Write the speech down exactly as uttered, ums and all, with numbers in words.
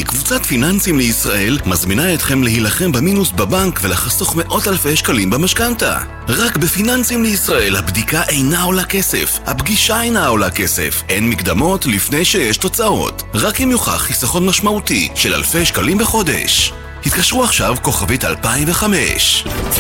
היי, קבוצת פיננסים לישראל מזמינה אתכם להילחם במינוס בבנק ולחסוך מאות אלפי שקלים במשכנתה. רק בפיננסים לישראל הבדיקה אינה עולה כסף, הפגישה אינה עולה כסף, אין מקדמות לפני שיש תוצאות. רק אם יוכח חיסכון משמעותי של אלפי שקלים בחודש. התקשרו עכשיו כוכבית אלפיים וחמש.